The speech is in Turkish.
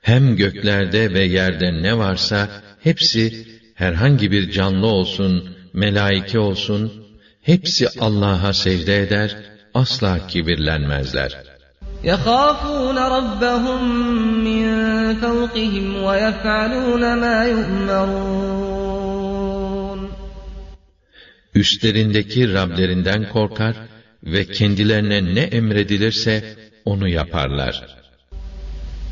Hem göklerde ve yerde ne varsa hepsi, herhangi bir canlı olsun, melaike olsun, hepsi Allah'a secde eder, asla kibirlenmezler. يَخَافُونَ رَبَّهُم مِّن فَوْقِهِمْ وَيَفْعَلُونَ مَا يُؤْمَرُونَ Üstlerindeki Rablerinden korkar ve kendilerine ne emredilirse onu yaparlar.